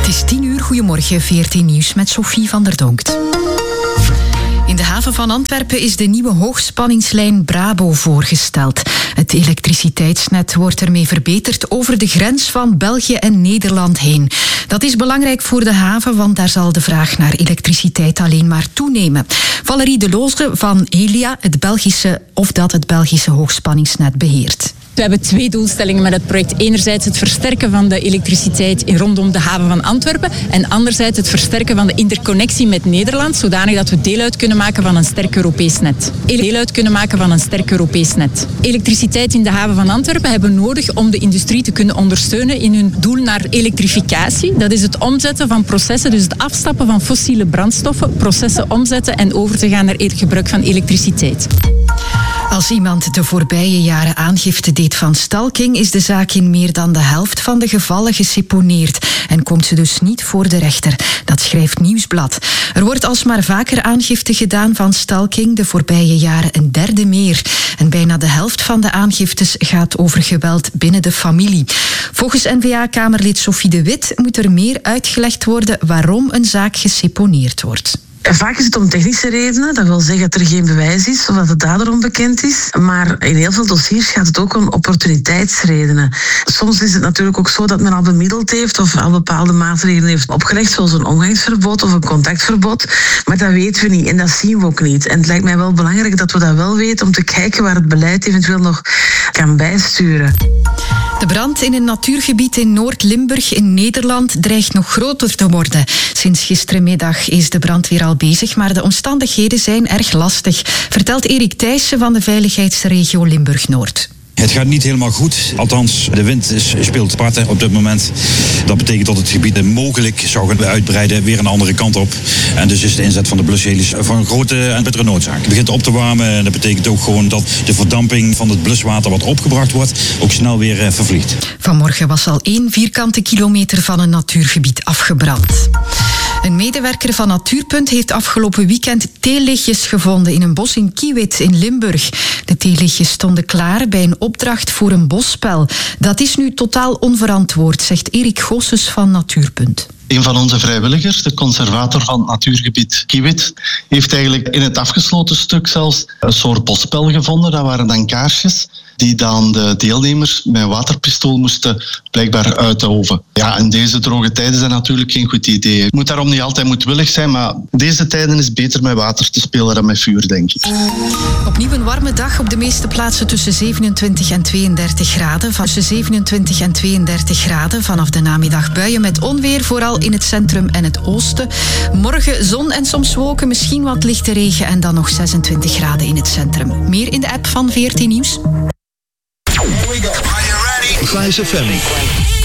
Het is 10:00, goedemorgen, 14 Nieuws met Sophie van der Donkt. In de haven van Antwerpen is de nieuwe hoogspanningslijn Brabo voorgesteld. Het elektriciteitsnet wordt ermee verbeterd over de grens van België en Nederland heen. Dat is belangrijk voor de haven, want daar zal de vraag naar elektriciteit alleen maar toenemen. Valerie De Loze van Elia, het Belgische hoogspanningsnet beheert. We hebben 2 doelstellingen met het project. Enerzijds het versterken van de elektriciteit rondom de haven van Antwerpen en anderzijds het versterken van de interconnectie met Nederland, zodanig dat we deel uit kunnen maken van een sterk Europees net. Elektriciteit in de haven van Antwerpen hebben we nodig om de industrie te kunnen ondersteunen in hun doel naar elektrificatie. Dat is het omzetten van processen, dus het afstappen van fossiele brandstoffen, processen omzetten en over te gaan naar het gebruik van elektriciteit. Als iemand de voorbije jaren aangifte deed van stalking, is de zaak in meer dan de helft van de gevallen geseponeerd en komt ze dus niet voor de rechter. Dat schrijft Nieuwsblad. Er wordt alsmaar vaker aangifte gedaan van stalking, de voorbije jaren een derde meer. En bijna de helft van de aangiftes gaat over geweld binnen de familie. Volgens N-VA-Kamerlid Sophie de Wit moet er meer uitgelegd worden waarom een zaak geseponeerd wordt. Vaak is het om technische redenen, dat wil zeggen dat er geen bewijs is of dat de dader onbekend is. Maar in heel veel dossiers gaat het ook om opportuniteitsredenen. Soms is het natuurlijk ook zo dat men al bemiddeld heeft of al bepaalde maatregelen heeft opgelegd, zoals een omgangsverbod of een contactverbod. Maar dat weten we niet en dat zien we ook niet. En het lijkt mij wel belangrijk dat we dat wel weten om te kijken waar het beleid eventueel nog kan bijsturen. De brand in een natuurgebied in Noord-Limburg in Nederland dreigt nog groter te worden. Sinds gisterenmiddag is de brandweer al bezig, maar de omstandigheden zijn erg lastig, vertelt Erik Thijssen van de veiligheidsregio Limburg-Noord. Het gaat niet helemaal goed. Althans, de wind speelt parten op dit moment. Dat betekent dat het gebied mogelijk zou gaan uitbreiden, weer een andere kant op. En dus is de inzet van de blusheli's van grote en bittere noodzaak. Het begint op te warmen en dat betekent ook gewoon dat de verdamping van het bluswater wat opgebracht wordt ook snel weer vervliegt. Vanmorgen was al 1 vierkante kilometer van een natuurgebied afgebrand. Een medewerker van Natuurpunt heeft afgelopen weekend theelichtjes gevonden in een bos in Kiewit in Limburg. De theelichtjes stonden klaar bij een opdracht voor een bosspel. Dat is nu totaal onverantwoord, zegt Erik Goossens van Natuurpunt. Een van onze vrijwilligers, de conservator van het natuurgebied Kiewit, heeft eigenlijk in het afgesloten stuk zelfs een soort bosspel gevonden. Dat waren dan kaarsjes die dan de deelnemers met een waterpistool moesten blijkbaar uitoven. Ja, in deze droge tijden is dat natuurlijk geen goed idee. Je moet daarom niet altijd moedwillig zijn, maar deze tijden is het beter met water te spelen dan met vuur, denk ik. Opnieuw een warme dag op de meeste plaatsen tussen 27 en 32 graden. Vanaf de namiddag buien met onweer, vooral in het centrum en het oosten. Morgen zon en soms wolken, misschien wat lichte regen en dan nog 26 graden in het centrum. Meer in de app van 14 Nieuws. Here we go. Are you ready? Vice FM.